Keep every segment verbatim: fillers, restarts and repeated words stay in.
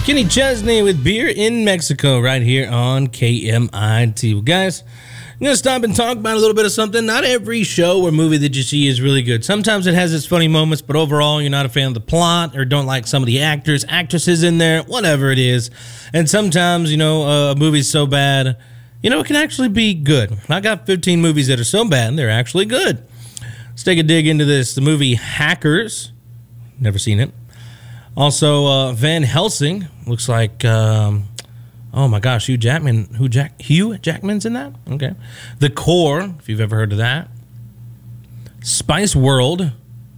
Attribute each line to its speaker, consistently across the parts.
Speaker 1: Kenny Chesney with Beer in Mexico right here on K M I T. Well, guys, I'm going to stop and talk about a little bit of something. Not every show or movie that you see is really good. Sometimes it has its funny moments, but overall, you're not a fan of the plot or don't like some of the actors, actresses in there, whatever it is. And sometimes, you know, uh, a movie's so bad, you know, it can actually be good. I got fifteen movies that are so bad, they're actually good. Let's take a dig into this. The movie Hackers. Never seen it. Also, uh, Van Helsing. Looks like, um, oh my gosh, Hugh Jackman. Hugh, Jack, Hugh Jackman's in that? Okay. The Core, if you've ever heard of that. Spice World.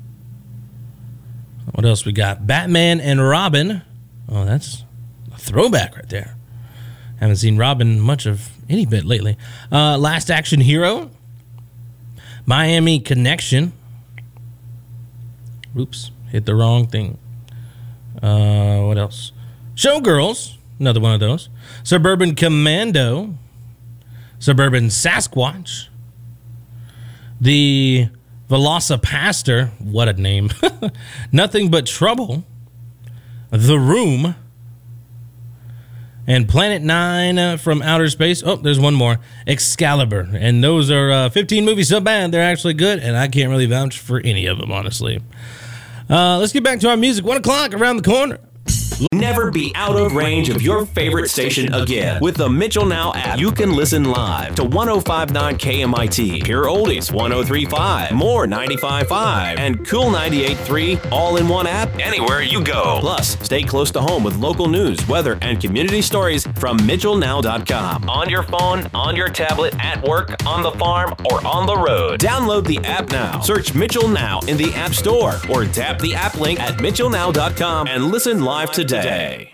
Speaker 1: What else we got? Batman and Robin. Oh, that's a throwback right there. Haven't seen Robin much of any bit lately. Uh, Last Action Hero. Miami Connection. Oops, hit the wrong thing. Uh, what else? Showgirls, another one of those. Suburban Commando. Suburban Sasquatch. The Velocipaster, what a name. Nothing But Trouble. The Room. And Planet Nine uh, from Outer Space. Oh, there's one more. Excalibur. And those are uh, fifteen movies so bad, they're actually good, and I can't really vouch for any of them, honestly. Uh, let's get back to our music. One o'clock around the corner.
Speaker 2: Never be out of range of your favorite station again. With the Mitchell Now app, you can listen live to one oh five point nine K M I T, Pure Oldies one oh three point five, More ninety-five point five, and Cool ninety-eight point three, all in one app, anywhere you go. Plus, stay close to home with local news, weather, and community stories from Mitchell Now dot com. On your phone, on your tablet, at work, on the farm, or on the road. Download the app now. Search Mitchell Now in the App Store, or tap the app link at Mitchell Now dot com and listen live today. Day.